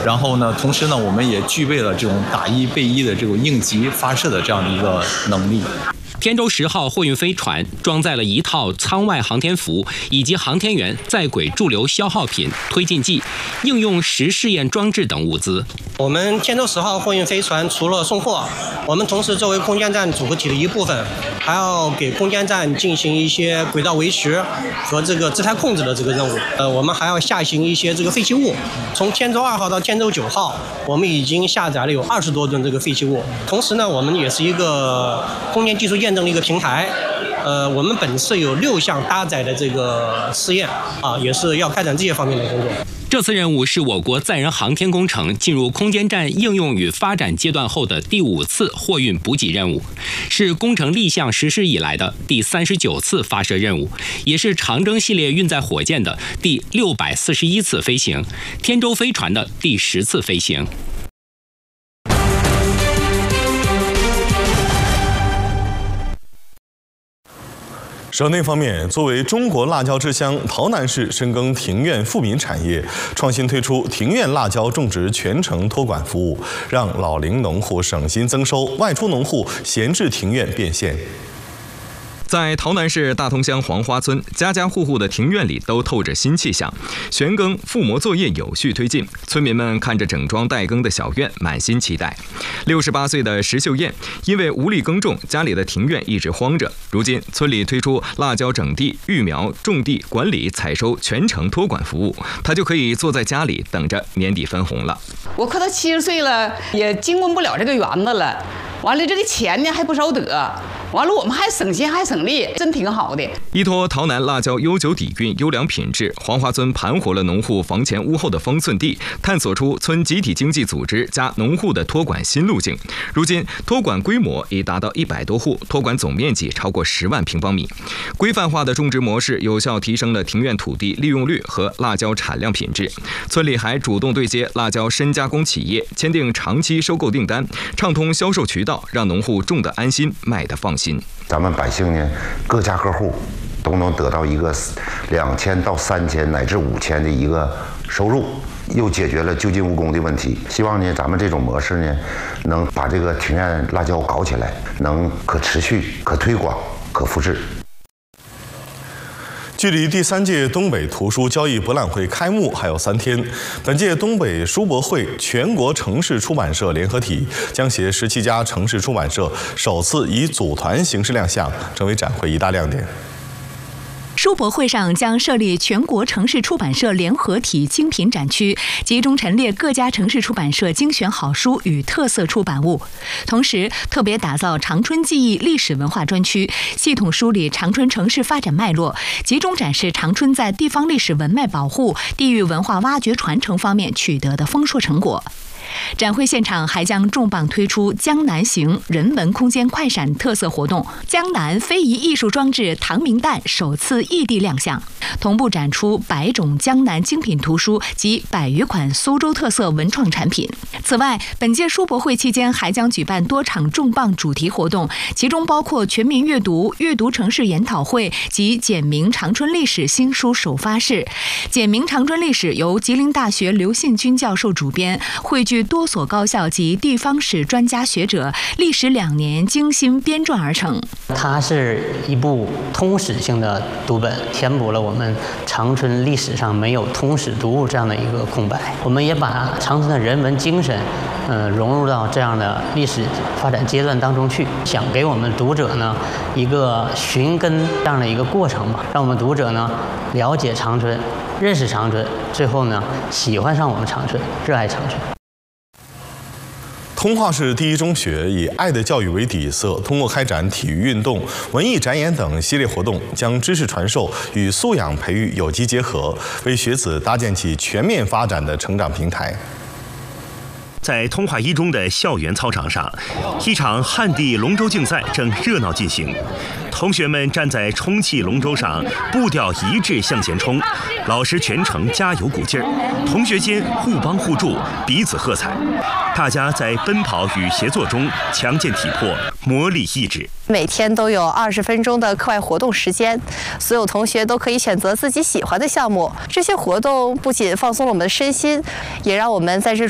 然后呢，同时呢，我们也具备了这种打一备一的这种应急发射的这样的一个能力。 天舟10号货运飞船装载了一套舱外航天服以及航天员在轨驻留消耗品、推进剂、应用实试验装置等物资。 我们天舟10号货运飞船除了送货，我们同时作为空间站组合体的一部分，还要给空间站进行一些轨道维持和这个姿态控制的这个任务。我们还要下行一些这个废弃物。从天舟2号到天舟9号，我们已经下载了有20多吨这个废弃物。同时呢，我们也是一个空间技术验证的一个平台。我们本次有6项搭载的这个试验也是要开展这些方面的工作。 这次任务是我国载人航天工程进入空间站应用与发展阶段后的第5次货运补给任务，是工程立项实施以来的第39次发射任务，也是长征系列运载火箭的第641次飞行，天舟飞船的第10次飞行。 省内方面，作为中国辣椒之乡，洮南市深耕庭院富民产业，创新推出庭院辣椒种植全程托管服务，让老龄农户省心增收，外出农户闲置庭院变现。 在洮南市大同乡黄花村，家家户户的庭院里都透着新气象，旋耕复磨作业有序推进，村民们看着整装待耕的小院，满心期待。68岁的石秀燕因为无力耕种，家里的庭院一直荒着。如今村里推出辣椒整地、育苗、种地、管理、采收全程托管服务，她就可以坐在家里等着年底分红了。 我快到70岁了，也经营不了这个园子了。完了，这个钱呢还不少得，完了我们还省心还省力，真挺好的。 依托洮南辣椒悠久底蕴、优良品质，黄花村盘活了农户房前屋后的方寸地，探索出村集体经济组织加农户的托管新路径。如今托管规模已达到100多户，托管总面积超过10万平方米。规范化的种植模式有效提升了庭院土地利用率和辣椒产量品质。村里还主动对接辣椒深加工企业，签订长期收购订单，畅通销售渠道，让农户种得安心，卖得放心。 咱们百姓呢，各家各户都能得到一个2000到3000乃至5000的一个收入，又解决了就近务工的问题。希望呢，咱们这种模式呢，能把这个庭院辣椒搞起来，能可持续、可推广、可复制。 距离第3届东北图书交易博览会开幕还有3天，本届东北书博会全国城市出版社联合体将携17家城市出版社首次以组团形式亮相，成为展会一大亮点。 书博会上将设立全国城市出版社联合体精品展区，集中陈列各家城市出版社精选好书与特色出版物，同时特别打造长春记忆历史文化专区，系统梳理长春城市发展脉络，集中展示长春在地方历史文脉保护、地域文化挖掘传承方面取得的丰硕成果。展会现场还将重磅推出江南行人文空间快闪特色活动，江南非遗艺术装置唐明蛋首次异地亮相，同步展出100种江南精品图书及100余款苏州特色文创产品。此外，本届书博会期间还将举办多场重磅主题活动，其中包括全民阅读、阅读城市研讨会及简明长春历史新书首发式。简明长春历史由吉林大学刘信军教授主编，汇聚多所高校及地方史专家学者，历时2年精心编撰而成。 它是一部通史性的读本，填补了我们长春历史上没有通史读物这样的一个空白。我们也把长春的人文精神，融入到这样的历史发展阶段当中去，想给我们读者呢一个寻根这样的一个过程吧，让我们读者呢了解长春，认识长春，最后呢喜欢上我们长春，热爱长春。 通化市第一中学以爱的教育为底色，通过开展体育运动、文艺展演等系列活动，将知识传授与素养培育有机结合，为学子搭建起全面发展的成长平台。 在通化一中的校园操场上，一场旱地龙舟竞赛正热闹进行。同学们站在充气龙舟上，步调一致向前冲，老师全程加油鼓劲儿，同学间互帮互助，彼此喝彩。大家在奔跑与协作中强健体魄，磨砺意志。 每天都有20分钟的课外活动时间，所有同学都可以选择自己喜欢的项目。这些活动不仅放松了我们的身心，也让我们在这